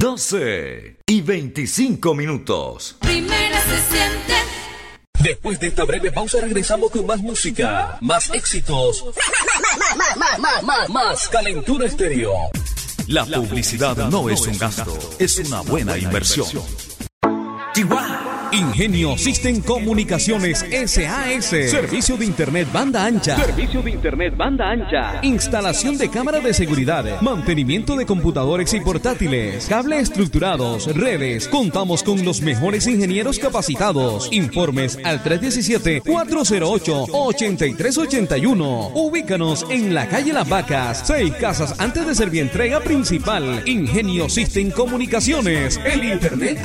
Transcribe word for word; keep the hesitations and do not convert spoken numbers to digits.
doce y veinticinco minutos. Primera se siente. Después de esta breve pausa regresamos con más música, más éxitos, más, más, más, más, más Calentura Estéreo. La publicidad no es un gasto, es una buena inversión. Ingenio System Comunicaciones S A S. Servicio de Internet banda ancha. Servicio de Internet banda ancha. Instalación de cámaras de seguridad. Mantenimiento de computadores y portátiles. Cables estructurados. Redes. Contamos con los mejores ingenieros capacitados. Informes al tres uno siete, cuatro cero ocho, ocho tres ocho uno. Ubícanos en la calle Las Vacas. Seis casas antes de Servientrega Principal. Ingenio System Comunicaciones. El Internet